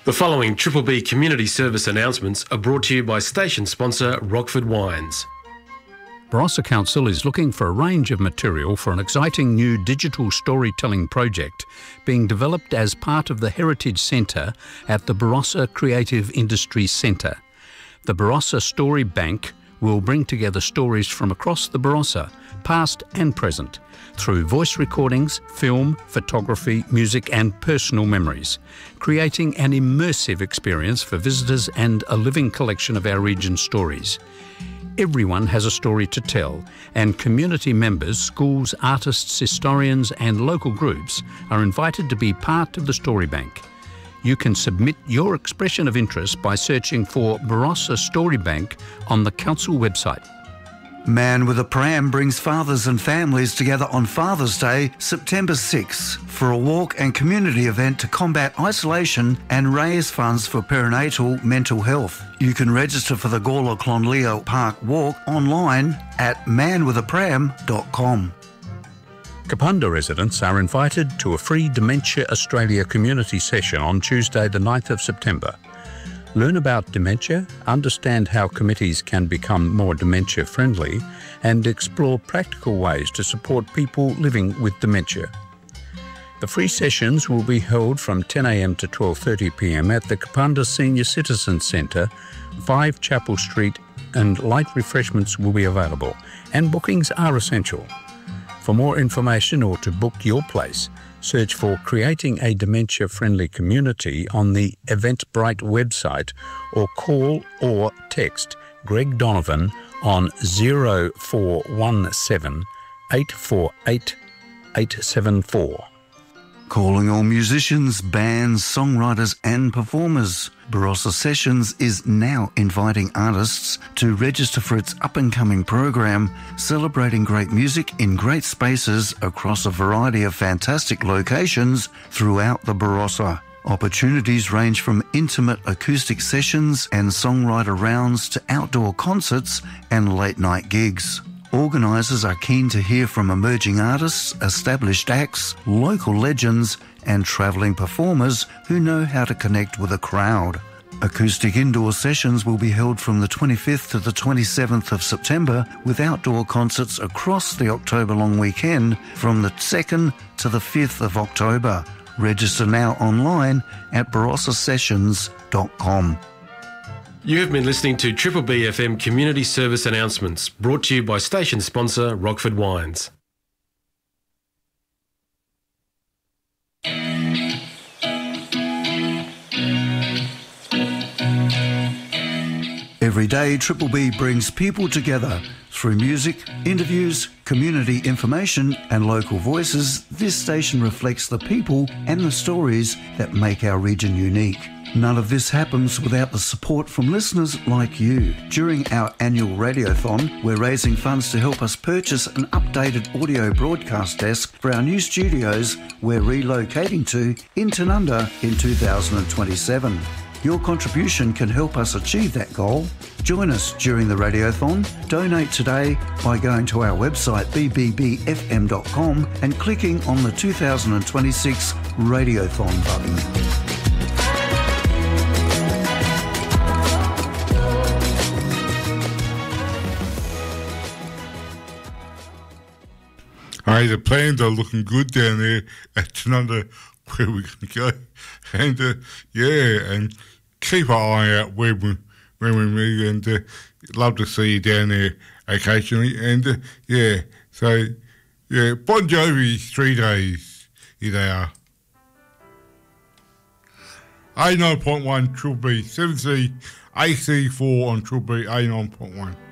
The following Triple B community service announcements are brought to you by station sponsor Rockford Wines. Barossa Council is looking for a range of material for an exciting new digital storytelling project being developed as part of the Heritage Centre at the Barossa Creative Industries Centre. The Barossa Story Bank will bring together stories from across the Barossa, past and present, through voice recordings, film, photography, music and personal memories, creating an immersive experience for visitors and a living collection of our region's stories. Everyone has a story to tell, and community members, schools, artists, historians and local groups are invited to be part of the Story Bank. You can submit your expression of interest by searching for Barossa Story Bank on the Council website. Man with a Pram brings fathers and families together on Father's Day, September 6, for a walk and community event to combat isolation and raise funds for perinatal mental health. You can register for the Gawler Clonleo Park Walk online at manwithapram.com. Kapunda residents are invited to a free Dementia Australia community session on Tuesday the 9th of September. Learn about dementia, understand how committees can become more dementia friendly and explore practical ways to support people living with dementia. The free sessions will be held from 10 a.m. to 12:30 p.m. at the Kapunda Senior Citizens Centre, 5 Chapel Street, and light refreshments will be available and bookings are essential. For more information or to book your place, search for Creating a Dementia-Friendly Community on the Eventbrite website or call or text Greg Donovan on 0417 848 874. Calling all musicians, bands, songwriters and performers. Barossa Sessions is now inviting artists to register for its up-and-coming program, celebrating great music in great spaces across a variety of fantastic locations throughout the Barossa. Opportunities range from intimate acoustic sessions and songwriter rounds to outdoor concerts and late-night gigs. Organisers are keen to hear from emerging artists, established acts, local legends and travelling performers who know how to connect with a crowd. Acoustic indoor sessions will be held from the 25th to the 27th of September with outdoor concerts across the October long weekend from the 2nd to the 5th of October. Register now online at barossasessions.com. You have been listening to Triple B FM community service announcements brought to you by station sponsor Rockford Wines. Every day, Triple B brings people together through music, interviews, community information and local voices. This station reflects the people and the stories that make our region unique. None of this happens without the support from listeners like you. During our annual radiothon, we're raising funds to help us purchase an updated audio broadcast desk for our new studios we're relocating to in Tanunda in 2027. Your contribution can help us achieve that goal. Join us during the radiothon. Donate today by going to our website bbbfm.com and clicking on the 2026 radiothon button. Hey, the plans are looking good down there at Tanunda, where we're going to go. And, and keep an eye out when we move, and love to see you down there occasionally. And, Bon Jovi's 3 days, here they are. A9.1 Triple B, 7C, AC4 on Triple B, A9.1.